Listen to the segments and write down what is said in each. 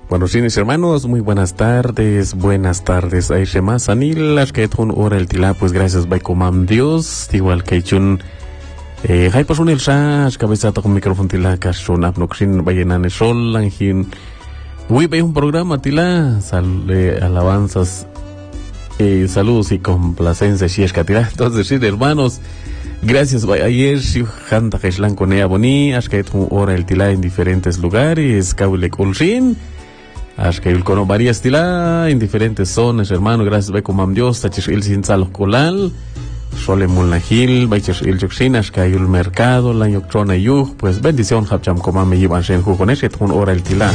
Buenos días, hermanos, muy buenas tardes. Ahí más anil, las que tun hora el tila, pues gracias, by comam Dios, igual que chun. Hay pues un el shash, cabeza con micrófono tila, cachon apnoxin, vayan el sol, angin. Uy, ve un programa tila, alabanzas, saludos y complacencia, si es que tila. Entonces, sí, hermanos, gracias, ayer, si janta que shlan con ella boni, as que tun hora el tila en diferentes lugares, caule colshin. Ashka yul kono varias tila en diferentes zonas, hermano. Gracias, by comam Dios, tachis il sin salos kolal, sole mulnahil, baichis il joxin, ashka yul mercado, la yoktrona yuj, pues bendición, hapcham comam me llevan shen jujones, que tun hora el tila.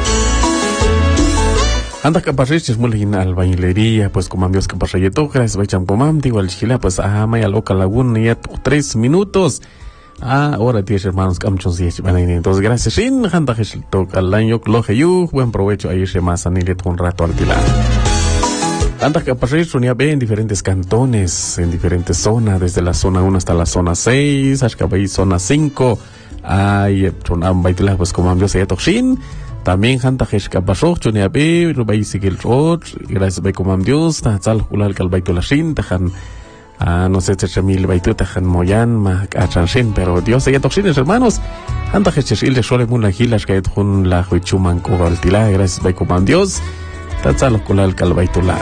Anda capariches mulhin albañilería, pues comam Dios caparreyeto, gracias, baicham comam, digo al chila, pues maya loca laguna, ya 3 minutos. Ahora 10 hermanos camchos y entonces gracias sin janta que toca el año loje yu buen provecho ahí se más anilet un rato al tilar. Anda que pasé sonia ve en diferentes cantones, en diferentes zonas, desde la zona 1 hasta la zona 6, hasta que zona 5. Ay, sonam baitila pues como ambos se toxin. También janta que pasó sonia ve rubai sigil rot, gracias by como Dios, ta sal kulal kal baitulashin tajan. No sé si mil baitutejan moyan ma achansin, pero Dios ya toxines hermanos. Anta que il de sole mun la gilas que tun la huichuman ko altila, gracias by comam Dios. Tatsalo kulal kal baitula.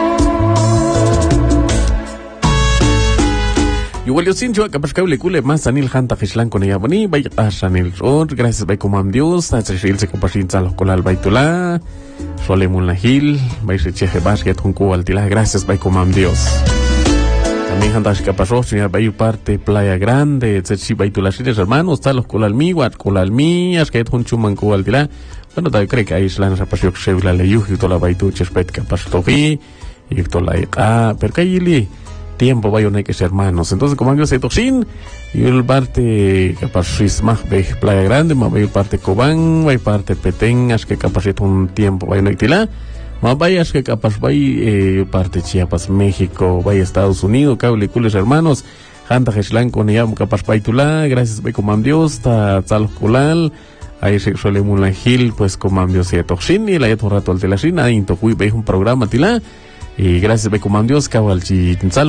Igual yo sin yo capaz que le cule más anil hanta que shlan con ella boni, bay asanil rod, gracias by comam Dios. Tatsil se compartin tsalo kulal baitula. Sole mun la gil, bay se cheje basket tun ko altila, gracias by comam Dios. También andas que pasó, señor, va a ir parte Playa Grande, etcétera, va a ir las hermanos, está los colalmías, que es un chumanco al tila. Bueno, también creo que ahí se la han pasado que se la leyó, y toda la va a ir tu chespet que pasó aquí, y toda la, pero que ahí tiempo va a ir que ser hermanos. Entonces, como yo sé toxin, y el parte que pasó Ismach, Playa Grande, va a ir parte Cobán, va a ir parte Petén, es que capacita un tiempo va a ir que tila. Más vayas que capaz vaya parte Chiapas, México, vaya Estados Unidos, cable cules hermanos, janta Geslan con ella capaz paitula, gracias by comam Dios, ta tal culal, ahí se suele mula gil, pues comam Dios y toxin y la ya rato al telasina, y tocui ve un programa tila, y gracias by comam Dios, cabal chi